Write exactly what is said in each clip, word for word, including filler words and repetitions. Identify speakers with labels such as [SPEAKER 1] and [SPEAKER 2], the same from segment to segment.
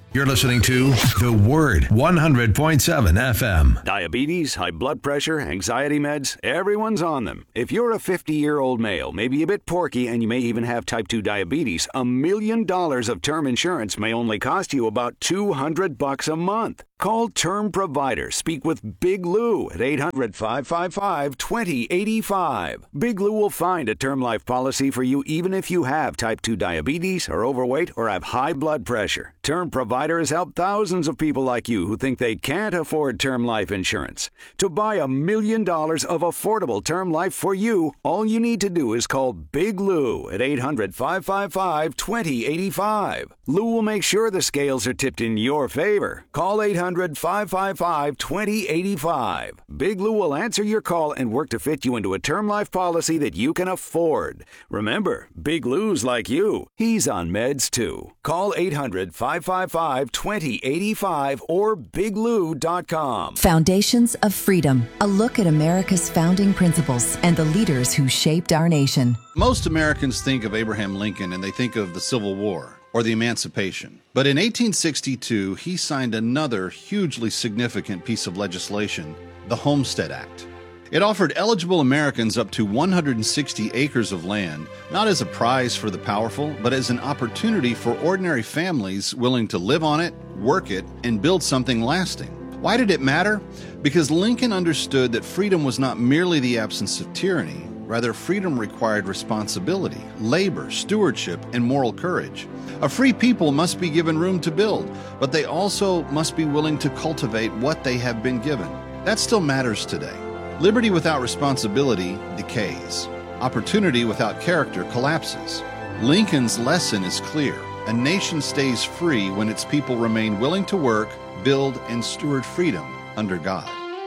[SPEAKER 1] You're listening to The Word, one hundred point seven F M.
[SPEAKER 2] Diabetes, high blood pressure, anxiety meds, everyone's on them. If you're a fifty-year-old male, maybe a bit porky, and you may even have type two diabetes, a million dollars of term insurance may only cost you about two hundred bucks a month. Call Term Provider. Speak with Big Lou at eight hundred, five five five, two zero eight five. Big Lou will find a term life policy for you even if you have type two diabetes, are overweight, or have high blood pressure. Term Provider has helped thousands of people like you who think they can't afford term life insurance. To buy a million dollars of affordable term life for you, all you need to do is call Big Lou at eight hundred, five five five, two zero eight five. Lou will make sure the scales are tipped in your favor. Call eight hundred, five five five, two zero eight five. Big Lou will answer your call and work to fit you into a term life policy that you can afford. Remember, Big Lou's like you. He's on meds too. Call eight hundred, five five five, two zero eight five or big lou dot com.
[SPEAKER 3] Foundations of Freedom, a look at America's founding principles and the leaders who shaped our nation.
[SPEAKER 4] Most Americans think of Abraham Lincoln and they think of the Civil War or the Emancipation. But in eighteen sixty-two, he signed another hugely significant piece of legislation, the Homestead Act. It offered eligible Americans up to one hundred sixty acres of land, not as a prize for the powerful, but as an opportunity for ordinary families willing to live on it, work it, and build something lasting. Why did it matter? Because Lincoln understood that freedom was not merely the absence of tyranny. Rather, freedom required responsibility, labor, stewardship, and moral courage. A free people must be given room to build, but they also must be willing to cultivate what they have been given. That still matters today. Liberty without responsibility decays. Opportunity without character collapses. Lincoln's lesson is clear. A nation stays free when its people remain willing to work, build, and steward freedom under God.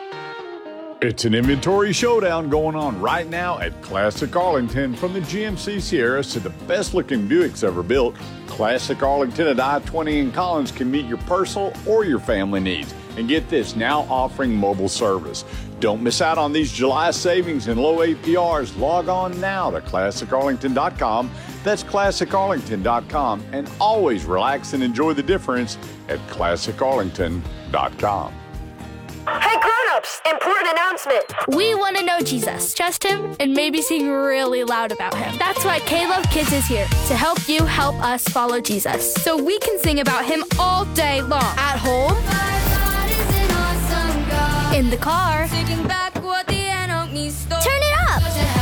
[SPEAKER 5] It's an inventory showdown going on right now at Classic Arlington. From the G M C Sierras to the best-looking Buicks ever built, Classic Arlington at I twenty in Collins can meet your personal or your family needs. And get this, now offering mobile service. Don't miss out on these July savings and low A P Rs. Log on now to classic arlington dot com. That's classic arlington dot com. And always relax and enjoy the difference at classic arlington dot com.
[SPEAKER 6] Hey grown-ups, important announcement.
[SPEAKER 7] We want to know Jesus, trust him, and maybe sing really loud about him. That's why K-Love Kids is here, to help you help us follow Jesus. So we can sing about him all day long. At home, in the car, turn it up.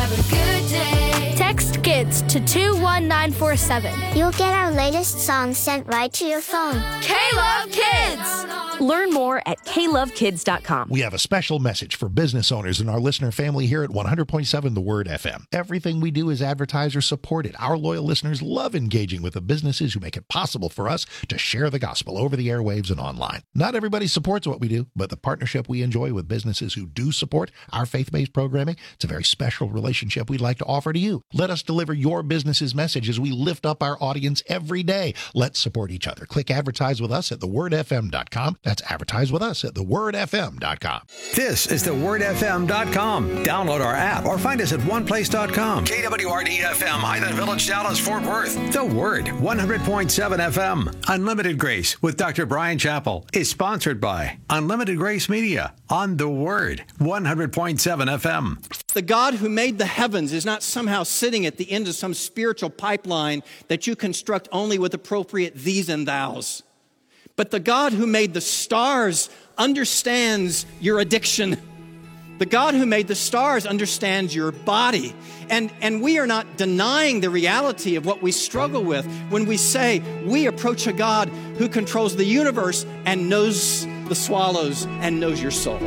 [SPEAKER 7] Text KIDS to two one nine four seven.
[SPEAKER 8] You'll get our latest song sent right to your phone.
[SPEAKER 7] K-Love Kids!
[SPEAKER 6] Learn more at k love kids dot com.
[SPEAKER 9] We have a special message for business owners and our listener family here at one hundred point seven The Word F M. Everything we do is advertiser supported. Our loyal listeners love engaging with the businesses who make it possible for us to share the gospel over the airwaves and online. Not everybody supports what we do, but the partnership we enjoy with businesses who do support our faith-based programming, it's a very special relationship we'd like to offer to you. Let us deliver your business's message as we lift up our audience every day. Let's support each other. Click advertise with us at the word f m dot com. That's advertise with us at the word f m dot com.
[SPEAKER 1] This is the word f m dot com. Download our app or find us at one place dot com. K W R D F M, Highland Village, Dallas, Fort Worth. The Word, one hundred point seven F M. Unlimited Grace with Doctor Brian Chappell is sponsored by Unlimited Grace Media on The Word, one hundred point seven F M.
[SPEAKER 10] The God who made the heavens is not somehow sitting at the end of some spiritual pipeline that you construct only with appropriate these and thous. But the God who made the stars understands your addiction. The God who made the stars understands your body. And, and we are not denying the reality of what we struggle with when we say we approach a God who controls the universe and knows the swallows and knows your soul.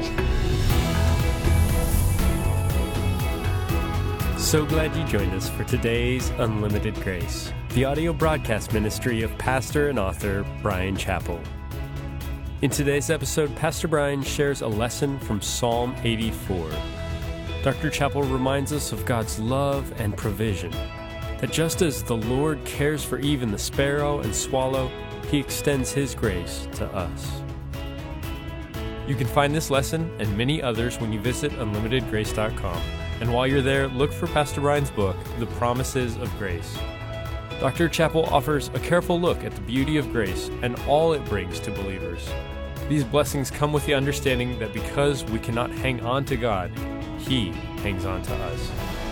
[SPEAKER 11] So glad you joined us for today's Unlimited Grace, the audio broadcast ministry of pastor and author Brian Chappell. In today's episode, Pastor Brian shares a lesson from Psalm eighty-four. Doctor Chappell reminds us of God's love and provision, that just as the Lord cares for even the sparrow and swallow, He extends His grace to us. You can find this lesson and many others when you visit unlimited grace dot com. And while you're there, look for Pastor Brian's book, The Promises of Grace. Doctor Chappell offers a careful look at the beauty of grace and all it brings to believers. These blessings come with the understanding that because we cannot hang on to God, He hangs on to us.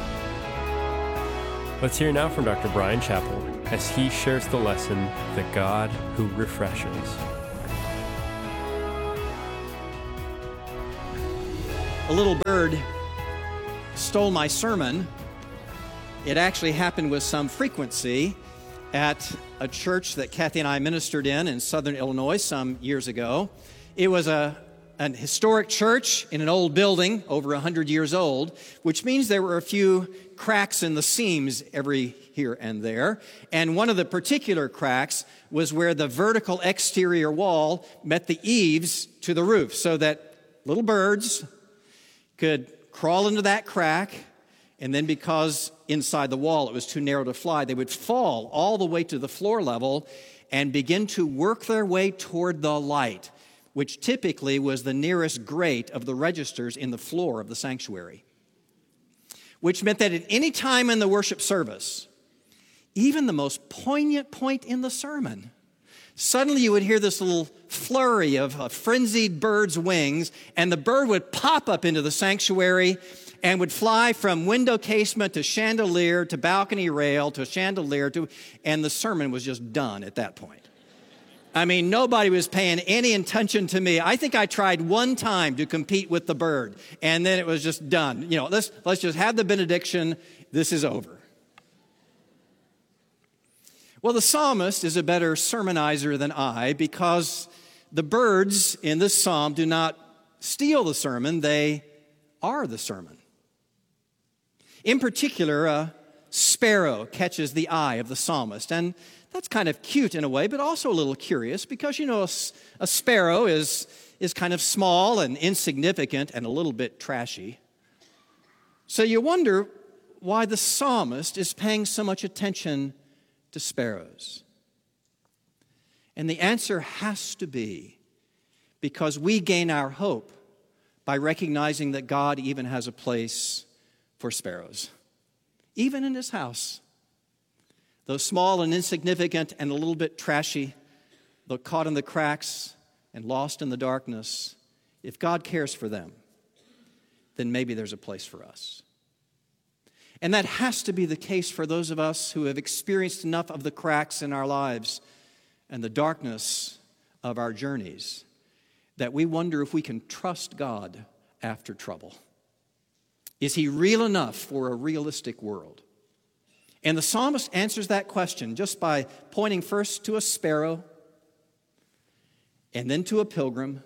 [SPEAKER 11] Let's hear now from Doctor Bryan Chapell as he shares the lesson, the God who refreshes.
[SPEAKER 10] A little bird stole my sermon. It actually happened with some frequency at a church that Kathy and I ministered in in southern Illinois some years ago. It was a an historic church in an old building, over one hundred years old, which means there were a few cracks in the seams every here and there. And one of the particular cracks was where the vertical exterior wall met the eaves to the roof, so that little birds could crawl into that crack, and then because inside the wall it was too narrow to fly, they would fall all the way to the floor level and begin to work their way toward the light, which typically was the nearest grate of the registers in the floor of the sanctuary. Which meant that at any time in the worship service, even the most poignant point in the sermon, suddenly you would hear this little flurry of a frenzied bird's wings, and the bird would pop up into the sanctuary and would fly from window casement to chandelier to balcony rail to chandelier to, and the sermon was just done at that point. I mean, nobody was paying any attention to me. I think I tried one time to compete with the bird, and then it was just done. You know, let's, let's just have the benediction. This is over. Well, the psalmist is a better sermonizer than I, because the birds in this psalm do not steal the sermon. They are the sermon. In particular, a sparrow catches the eye of the psalmist, and that's kind of cute in a way, but also a little curious, because, you know, a, a sparrow is, is kind of small and insignificant and a little bit trashy. So you wonder why the psalmist is paying so much attention to sparrows. And the answer has to be because we gain our hope by recognizing that God even has a place for sparrows, even in His house. Though small and insignificant and a little bit trashy, though caught in the cracks and lost in the darkness, if God cares for them, then maybe there's a place for us. And that has to be the case for those of us who have experienced enough of the cracks in our lives and the darkness of our journeys that we wonder if we can trust God after trouble. Is He real enough for a realistic world? And the psalmist answers that question just by pointing first to a sparrow, and then to a pilgrim,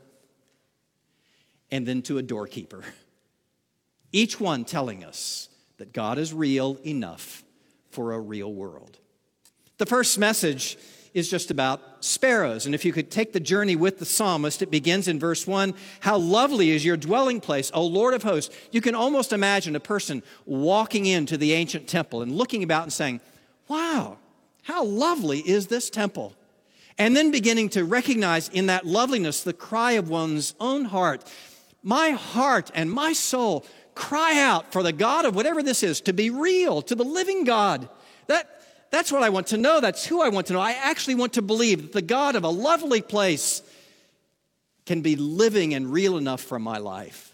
[SPEAKER 10] and then to a doorkeeper. Each one telling us that God is real enough for a real world. The first message is just about sparrows. And if you could take the journey with the psalmist, it begins in verse one. How lovely is your dwelling place, O Lord of hosts. You can almost imagine a person walking into the ancient temple and looking about and saying, wow, how lovely is this temple? And then beginning to recognize in that loveliness the cry of one's own heart. My heart and my soul cry out for the God of whatever this is to be real, to the living God. That That's what I want to know. That's who I want to know. I actually want to believe that the God of a lovely place can be living and real enough for my life.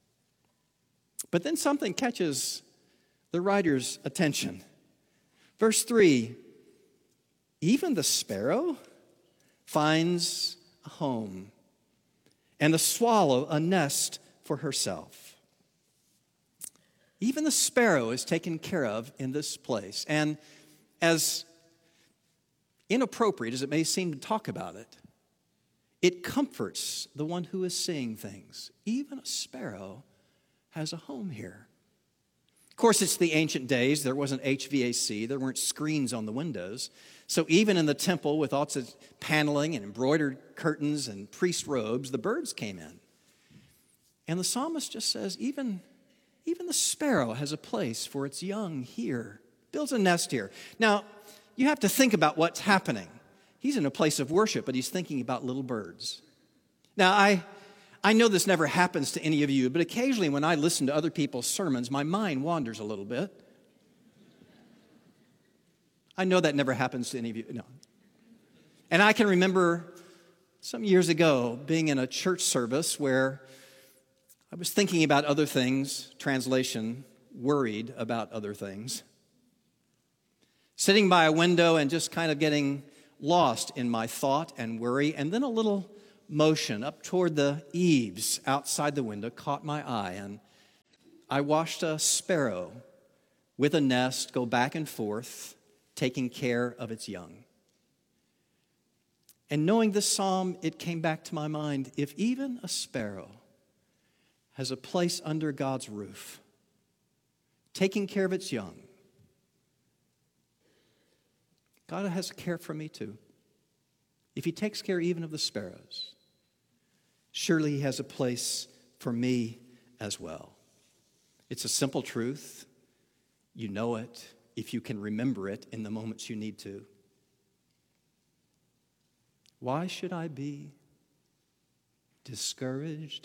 [SPEAKER 10] But then something catches the writer's attention. Verse three, even the sparrow finds a home, and the swallow a nest for herself. Even the sparrow is taken care of in this place. And as inappropriate as it may seem to talk about it, it comforts the one who is seeing things. Even a sparrow has a home here. Of course, it's the ancient days. There wasn't H V A C. There weren't screens on the windows. So even in the temple with lots of paneling and embroidered curtains and priest robes, the birds came in. And the psalmist just says, even, even the sparrow has a place for its young here. Builds a nest here. Now, you have to think about what's happening. He's in a place of worship, but he's thinking about little birds. Now, I, I know this never happens to any of you, but occasionally when I listen to other people's sermons, my mind wanders a little bit. I know that never happens to any of you. No. And I can remember some years ago being in a church service where I was thinking about other things, translation, worried about other things, sitting by a window and just kind of getting lost in my thought and worry, and then a little motion up toward the eaves outside the window caught my eye, and I watched a sparrow with a nest go back and forth, taking care of its young. And knowing this psalm, it came back to my mind, if even a sparrow has a place under God's roof, taking care of its young, God has a care for me too. If he takes care even of the sparrows, surely he has a place for me as well. It's a simple truth. You know it if you can remember it in the moments you need to. Why should I be discouraged?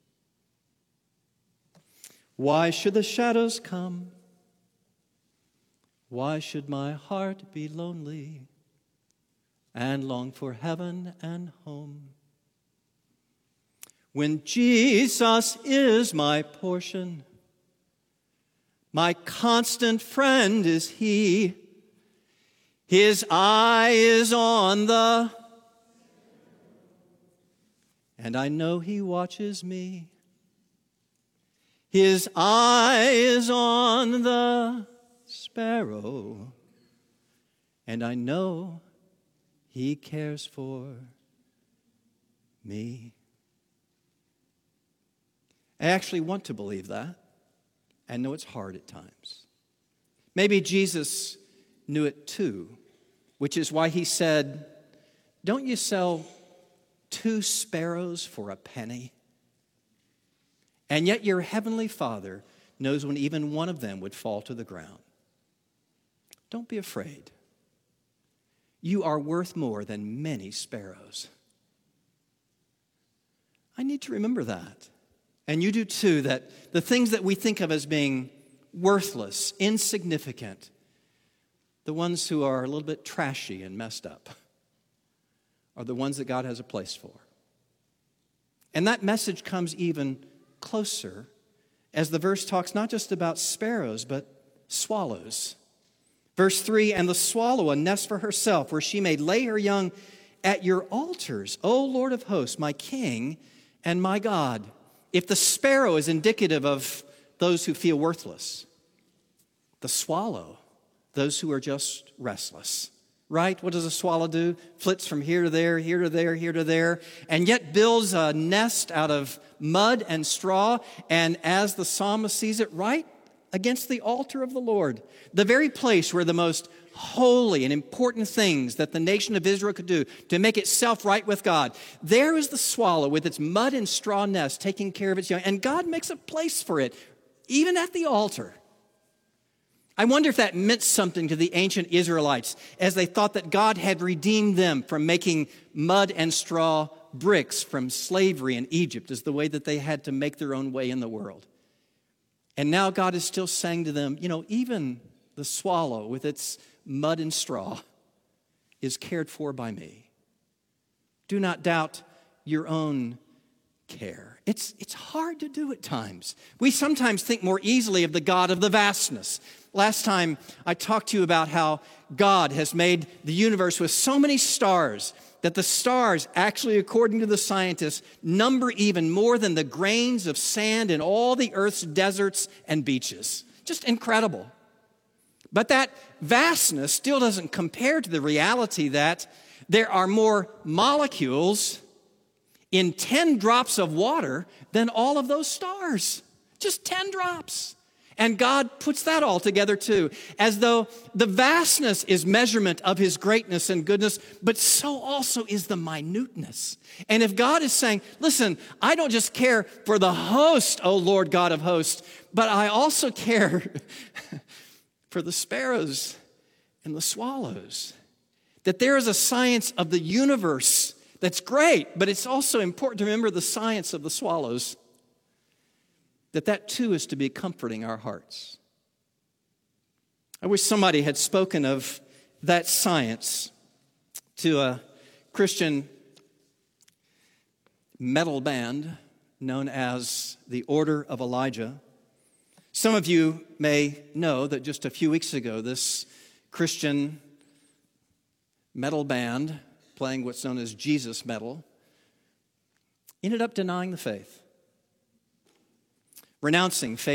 [SPEAKER 10] Why should the shadows come? Why should my heart be lonely and long for heaven and home? When Jesus is my portion, my constant friend is he. His eye is on the, and I know he watches me. His eye is on the sparrow, and I know he cares for me. I actually want to believe that. I know it's hard at times. Maybe Jesus knew it too, which is why he said, don't you sell two sparrows for a penny? And yet your heavenly Father knows when even one of them would fall to the ground. Don't be afraid. You are worth more than many sparrows. I need to remember that. And you do too, that the things that we think of as being worthless, insignificant, the ones who are a little bit trashy and messed up, are the ones that God has a place for. And that message comes even closer as the verse talks not just about sparrows, but swallows. Verse three, and the swallow a nest for herself, where she may lay her young at your altars, O Lord of hosts, my King and my God. If the sparrow is indicative of those who feel worthless, the swallow, those who are just restless. Right? What does a swallow do? Flits from here to there, here to there, here to there, and yet builds a nest out of mud and straw, and as the psalmist sees it, right against the altar of the Lord, the very place where the most holy and important things that the nation of Israel could do to make itself right with God. There is the swallow with its mud and straw nest taking care of its young, and God makes a place for it, even at the altar. I wonder if that meant something to the ancient Israelites as they thought that God had redeemed them from making mud and straw bricks from slavery in Egypt as the way that they had to make their own way in the world. And now God is still saying to them, you know, even the swallow with its mud and straw is cared for by me. Do not doubt your own care. It's, it's hard to do at times. We sometimes think more easily of the God of the vastness. Last time I talked to you about how God has made the universe with so many stars that the stars, actually, according to the scientists, number even more than the grains of sand in all the earth's deserts and beaches. Just incredible. But that vastness still doesn't compare to the reality that there are more molecules in ten drops of water than all of those stars. Just ten drops. And God puts that all together too, as though the vastness is measurement of his greatness and goodness, but so also is the minuteness. And if God is saying, listen, I don't just care for the host, O Lord God of hosts, but I also care for the sparrows and the swallows, that there is a science of the universe that's great, but it's also important to remember the science of the swallows, that that too is to be comforting our hearts. I wish somebody had spoken of that science to a Christian metal band known as the Order of Elijah. Some of you may know that just a few weeks ago, this Christian metal band, playing what's known as Jesus metal, ended up denying the faith, renouncing faith